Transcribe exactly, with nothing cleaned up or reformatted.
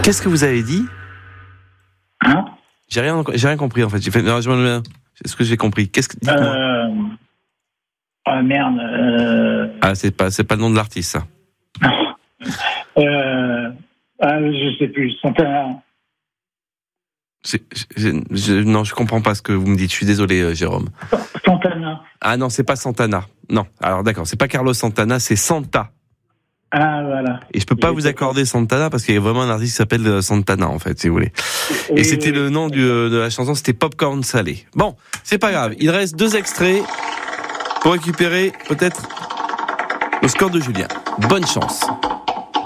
Qu'est-ce que vous avez dit? Hein? J'ai rien, j'ai rien compris en fait. J'ai fait. Non, je me... C'est ce que j'ai compris. Qu'est-ce que dites-moi. Euh... Oh merde. Euh... Ah, c'est pas, c'est pas le nom de l'artiste, ça. euh... Ah, je sais plus. Santana. C'est, je, je, non, je comprends pas ce que vous me dites. Je suis désolé, euh, Jérôme. Santana. Ah non, c'est pas Santana. Non. Alors d'accord, c'est pas Carlos Santana, c'est Santa. Ah voilà. Et je peux pas J'ai vous accorder Santana parce qu'il y a vraiment un artiste qui s'appelle Santana en fait, si vous voulez. Oui, Et c'était oui, le nom du, de la chanson, c'était Popcorn Salé. Bon, c'est pas grave. Il reste deux extraits pour récupérer peut-être le score de Julien. Bonne chance.